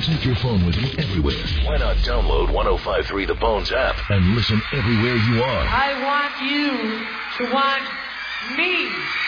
Take your phone with you everywhere. Why not download 105.3 The Bones app and listen everywhere you are? I want you to want me.